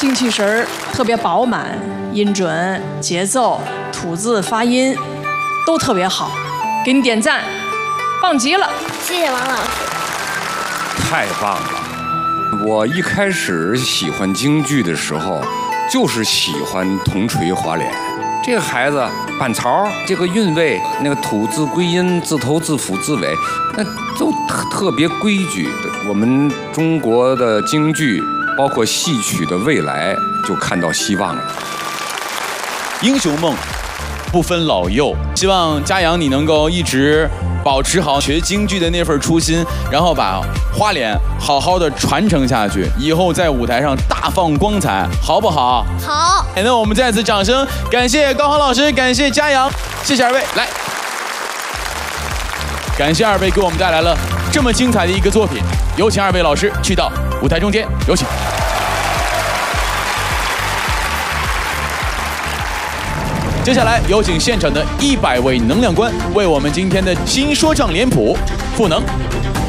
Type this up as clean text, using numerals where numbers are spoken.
精气神儿特别饱满，音准、节奏、吐字、发音都特别好，给你点赞，棒极了！ 谢谢王老师。 太棒了！我一开始喜欢京剧的时候，就是喜欢铜锤花脸。这个孩子板槽，这个韵味，那个吐字归音，字头字辅字尾，那都特别规矩。我们中国的京剧，包括戏曲的未来，就看到希望了。 英雄梦不分老幼，希望嘉阳你能够一直保持好学京剧的那份初心，然后把花脸好好的传承下去，以后在舞台上大放光彩，好不好？ 好。 那我们再次掌声感谢高航老师，感谢嘉阳，谢谢二位。来，感谢二位给我们带来了这么精彩的一个作品，有请二位老师去到舞台中间，有请。接下来有请现场的100位能量官为我们今天的新说唱脸谱赋能。